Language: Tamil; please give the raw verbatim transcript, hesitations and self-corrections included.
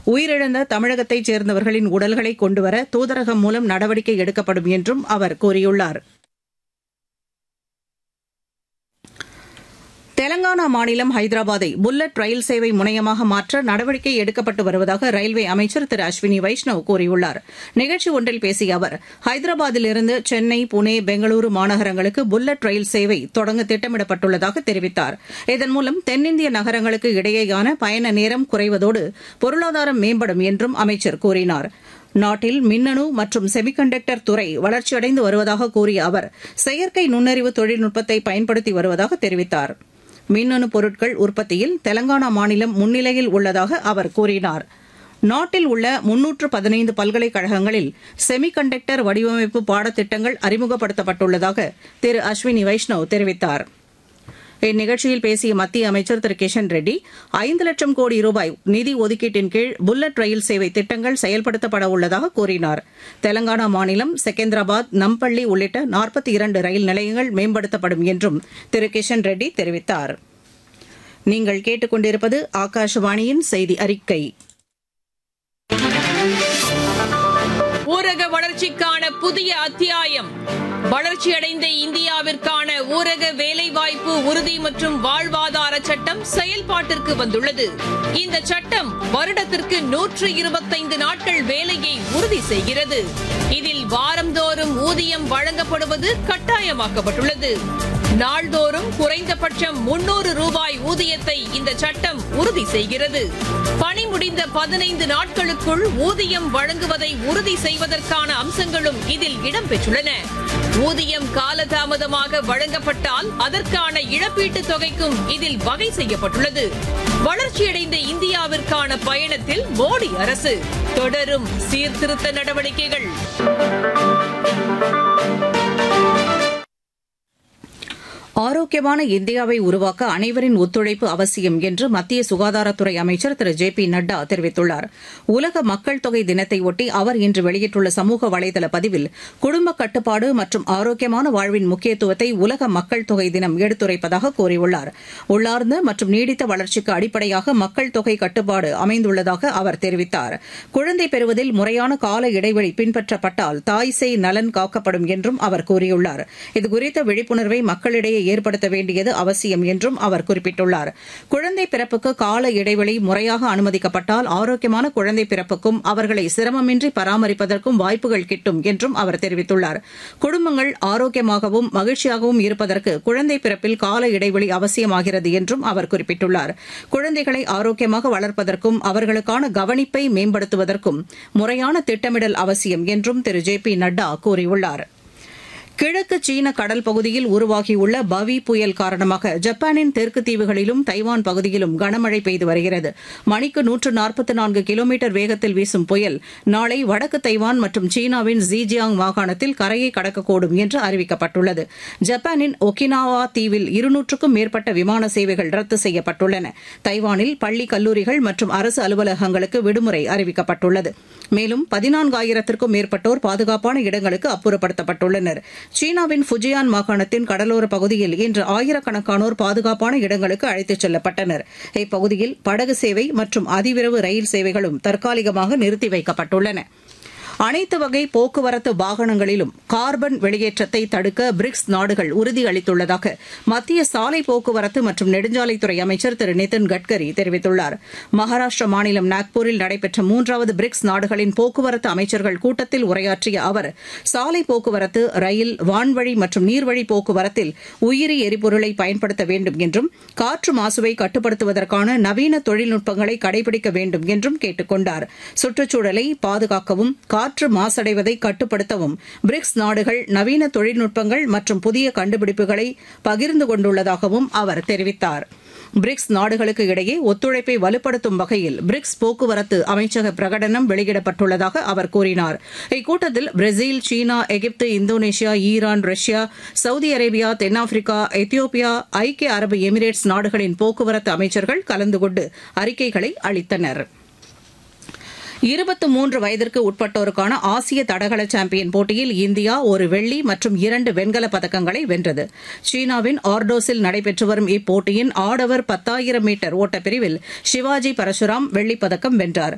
உயிரிழந்த தமிழகத்தைச் சேர்ந்தவர்களின் உடல்களை கொண்டுவர தூதரகம் மூலம் நடவடிக்கை எடுக்கப்படும் என்றும் அவர் கூறியுள்ளார். தெலங்கானா மாநிலம் ஹைதராபாத்தை புல்லட் ரயில் சேவை முனையமாக மாற்ற நடவடிக்கை எடுக்கப்பட்டு வருவதாக ரயில்வே அமைச்சர் திரு அஸ்வினி வைஷ்ணவ் கூறியுள்ளார். நிகழ்ச்சி ஒன்றில் பேசிய அவர், ஹைதராபாத்திலிருந்து சென்னை, புனே, பெங்களூரு மாநகரங்களுக்கு புல்லட் ரயில் சேவை தொடங்க திட்டமிடப்பட்டுள்ளதாக தெரிவித்தார். இதன் மூலம் தென்னிந்திய நகரங்களுக்கு இடையேயான பயண நேரம் குறைவதோடு பொருளாதாரம் மேம்படும் என்றும் அமைச்சர் கூறினார். நாட்டில் மின்னணு மற்றும் செமிகண்டக்டர் துறை வளர்ச்சியடைந்து வருவதாக கூறிய அவர், செயற்கை நுண்ணறிவு தொழில்நுட்பத்தை பயன்படுத்தி வருவதாக தெரிவித்தார். மின்னணு பொருட்கள் உற்பத்தியில் தெலங்கானா மாநிலம் முன்னிலையில் உள்ளதாக அவர் கூறினார். நாட்டில் உள்ள முன்னூற்று பதினைந்து பல்கலைக்கழகங்களில் செமிகண்டக்டர் வடிவமைப்பு பாடத்திட்டங்கள் அறிமுகப்படுத்தப்பட்டுள்ளதாக திரு அஸ்வினி வைஷ்ணவ் தெரிவித்தார். இந்நிகழ்ச்சியில் பேசிய மத்திய அமைச்சர் திரு கிஷன் ரெட்டி, ஐந்து லட்சம் கோடி ரூபாய் நிதி ஒதுக்கீட்டின் கீழ் புல்லட் ரயில் சேவை திட்டங்கள் செயல்படுத்தப்பட உள்ளதாக கூறினார். தெலங்கானா மாநிலம் செகந்திராபாத், நம்பள்ளி உள்ளிட்ட நாற்பத்தி இரண்டு ரயில் நிலையங்கள் மேம்படுத்தப்படும் என்றும் திரு கிஷன் ரெட்டி தெரிவித்தார். நீங்கள் கேட்டுக் கொண்டிருப்பது ஆகாஷவாணியின் செய்தி அறிக்கை. ஊரக வளர்ச்சிக்கான புதிய அத்தியாயம். வளர்ச்சியடைந்த இந்தியாவிற்கான ஊரக வேலைவாய்ப்பு உறுதி மற்றும் வாழ்வாதார சட்டம் செயல்பாட்டிற்கு வந்துள்ளது. இந்த சட்டம் வருடத்திற்கு நூற்று இருபத்தைந்து நாட்கள் வேலையை உறுதி செய்கிறது. இதில் வாரந்தோறும் ஊதியம் வழங்கப்படுவது கட்டாயமாக்கப்பட்டுள்ளது. நாள்தோறும் குறைந்தபட்சம் முன்னூறு ரூபாய் ஊதியத்தை இந்த சட்டம் உறுதி செய்கிறது. பணி முடிந்த பதினைந்து நாட்களுக்குள் ஊதியம் வழங்குவதை உறுதி செய்வதற்கான அம்சங்களும் இதில் இடம்பெற்றுள்ளன. ஊதியம் காலதாமதமாக வழங்கப்பட்டால் அதற்கான இழப்பீட்டுத் தொகைக்கும் இதில் வகை செய்யப்பட்டுள்ளது. வளர்ச்சியடைந்த இந்தியாவிற்கான பயணத்தில் மோடி அரசு தொடரும் சீர்திருத்த நடவடிக்கைகள். ஆரோக்கியமான இந்தியாவை உருவாக்க அனைவரின் ஒத்துழைப்பு அவசியம் என்று மத்திய சுகாதாரத்துறை அமைச்சர் திரு ஜே பி நட்டா தெரிவித்துள்ளார். உலக மக்கள் தொகை தினத்தையொட்டி அவர் இன்று வெளியிட்டுள்ள சமூக வலைதள பதிவில், குடும்ப கட்டுப்பாடு மற்றும் ஆரோக்கியமான வாழ்வின் முக்கியத்துவத்தை உலக மக்கள் தொகை தினம் எடுத்துரைப்பதாக கூறியுள்ளார். உள்ளார்ந்த மற்றும் நீடித்த வளர்ச்சிக்கு அடிப்படையாக மக்கள் தொகை கட்டுப்பாடு அமைந்துள்ளதாக அவர் தெரிவித்தார். குழந்தை பெறுவதில் முறையான கால இடைவெளி பின்பற்றப்பட்டால் தாய் சேய் நலன் காக்கப்படும் என்றும் அவர் கூறியுள்ளார். இதுகுறித்த விழிப்புணர்வை மக்களிடையே ஏற்படுத்த வேண்டியது அவசியம் என்றும் அவர் குறிப்பிட்டுள்ளார். குழந்தை பிறப்புக்கு கால இடைவெளி முறையாக அனுமதிக்கப்பட்டால் ஆரோக்கியமான குழந்தை பிறப்புக்கும் அவர்களை சிரமமின்றி பராமரிப்பதற்கும் வாய்ப்புகள் கிட்டும் என்றும் அவர் தெரிவித்துள்ளார். குடும்பங்கள் ஆரோக்கியமாகவும் மகிழ்ச்சியாகவும் இருப்பதற்கு குழந்தை பிறப்பில் கால இடைவெளி அவசியமாகிறது என்றும் அவர் குறிப்பிட்டுள்ளார். குழந்தைகளை ஆரோக்கியமாக வளர்ப்பதற்கும் அவர்களுக்கான கவனிப்பை மேம்படுத்துவதற்கும் முறையான திட்டமிடல் அவசியம் என்றும் திரு ஜே பி நட்டா கூறியுள்ளார். கிழக்கு சீன கடல் பகுதியில் உருவாகியுள்ள பவி புயல் காரணமாக ஜப்பானின் தெற்கு தீவுகளிலும் தைவான் பகுதியிலும் கனமழை பெய்து வருகிறது. மணிக்கு நூற்று நாற்பத்தி நான்கு கிலோமீட்டர் வேகத்தில் வீசும் புயல் நாளை வடக்கு தைவான் மற்றும் சீனாவின் ஜீஜியாங் மாகாணத்தில் கரையை கடக்கக்கூடும் என்று அறிவிக்கப்பட்டுள்ளது. ஜப்பானின் ஒகினாவா தீவில் இருநூற்றுக்கும் மேற்பட்ட விமான சேவைகள் ரத்து செய்யப்பட்டுள்ளன. தைவானில் பள்ளி, கல்லூரிகள் மற்றும் அரசு அலுவலகங்களுக்கு விடுமுறை அறிவிக்கப்பட்டுள்ளது. மேலும் பதினான்காயிரத்திற்கும் மேற்பட்டோர் பாதுகாப்பான இடங்களுக்கு அப்புறப்படுத்தப்பட்டுள்ளனர். சீனாவின் ஃபுஜியான் மாகாணத்தின் கடலோர பகுதியில் இன்று ஆயிரக்கணக்கானோர் பாதுகாப்பான இடங்களுக்கு அழைத்துச் செல்லப்பட்டனர். இப்பகுதியில் படகு சேவை மற்றும் அதிவிரைவு ரயில் சேவைகளும் தற்காலிகமாக நிறுத்தி வைக்கப்பட்டுள்ளன. அனைத்து வகை போக்குவரத்து வாகனங்களிலும் கார்பன் வெளியேற்றத்தை தடுக்க பிரிக்ஸ் நாடுகள் உறுதியளித்துள்ளதாக மத்திய சாலை போக்குவரத்து மற்றும் நெடுஞ்சாலைத்துறை அமைச்சர் திரு நிதின் கட்கரி தெரிவித்துள்ளார். மகாராஷ்டிர மாநிலம் நாக்பூரில் நடைபெற்ற மூன்றாவது பிரிக்ஸ் நாடுகளின் போக்குவரத்து அமைச்சர்கள் கூட்டத்தில் உரையாற்றிய அவர், சாலை போக்குவரத்து, ரயில், வான்வழி மற்றும் நீர்வழி போக்குவரத்தில் உயிரி எரிபொருளை பயன்படுத்த வேண்டும் என்றும் காற்று மாசுவை கட்டுப்படுத்துவதற்கான நவீன தொழில்நுட்பங்களை கடைபிடிக்க வேண்டும் என்றும் கேட்டுக் கொண்டார். சுற்றுச்சூழலை பாதுகாக்கவும் காற்று மாசடைவதை கட்டுப்படுத்தவும் பிரிக்ஸ் நாடுகள் நவீன தொழில்நுட்பங்கள் மற்றும் புதிய கண்டுபிடிப்புகளை பகிர்ந்து கொண்டுள்ளதாகவும் அவர் தெரிவித்தார். பிரிக்ஸ் நாடுகளுக்கு இடையே ஒத்துழைப்பை வலுப்படுத்தும் வகையில் பிரிக்ஸ் போக்குவரத்து அமைச்சக பிரகடனம் வெளியிடப்பட்டுள்ளதாக அவர் கூறினார். இக்கூட்டத்தில் பிரேசில், சீனா, எகிப்து, Indonesia, Iran, Russia, Saudi Arabia, தென்னாப்பிரிக்கா, எத்தியோப்பியா, ஐக்கிய அரபு எமிரேட்ஸ் நாடுகளின் போக்குவரத்து அமைச்சர்கள் கலந்து கொண்டு அறிக்கைகளை அளித்தனர். இருபத்தி மூன்று வயதிற்கு உட்பட்டோருக்கான ஆசிய தடகள சாம்பியன் போட்டியில் இந்தியா ஒரு வெள்ளி மற்றும் இரண்டு வெண்கலப் பதக்கங்களை வென்றது. சீனாவின் ஆர்டோஸில் நடைபெற்று வரும் இப்போட்டியின் ஆடவர் பத்தாயிரம் மீட்டர் ஓட்டப்பிரிவில் சிவாஜி பரசுராம் வெள்ளிப் பதக்கம் வென்றார்.